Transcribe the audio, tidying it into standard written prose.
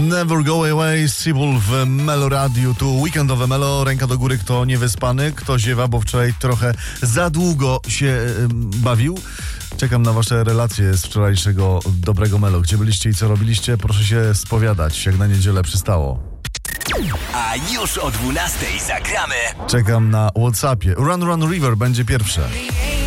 Never Go Away, Sybil w Melo Radio. Tu weekendowe Melo, ręka do góry, kto niewyspany, kto ziewa, bo wczoraj trochę za długo się bawił. Czekam na wasze relacje z wczorajszego dobrego Melo. Gdzie byliście i co robiliście? Proszę się spowiadać, jak na niedzielę przystało. A już o 12:00 zagramy. Czekam na WhatsAppie. Run Run River będzie pierwsze.